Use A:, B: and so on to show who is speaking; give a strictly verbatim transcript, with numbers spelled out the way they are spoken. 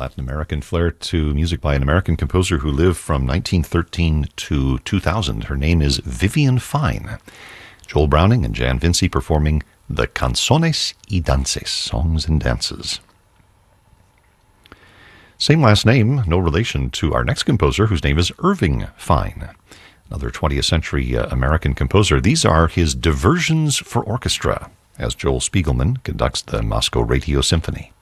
A: Latin American flair to music by an American composer who lived from nineteen thirteen to two thousand. Her name is Vivian Fine. Joel Browning and Jan Vinci performing the Canzones y Dances, Songs and Dances. Same last name, no relation to our next composer, whose name is Irving Fine, another twentieth century uh, American composer. These are his diversions for orchestra, as Joel Spiegelman conducts the Moscow Radio Symphony.